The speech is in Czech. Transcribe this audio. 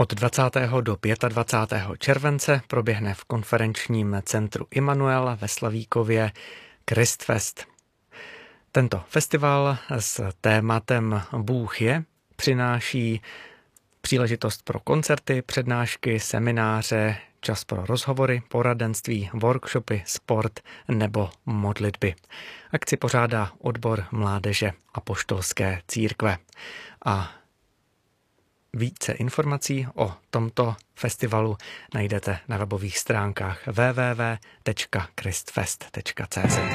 Od 20. do 25. července proběhne v konferenčním centru Immanuel ve Slavíkově Christfest. Tento festival s tématem Bůh je přináší příležitost pro koncerty, přednášky, semináře, čas pro rozhovory, poradenství, workshopy, sport nebo modlitby. Akci pořádá odbor mládeže Apoštolské církve. A více informací o tomto festivalu najdete na webových stránkách www.christfest.cz.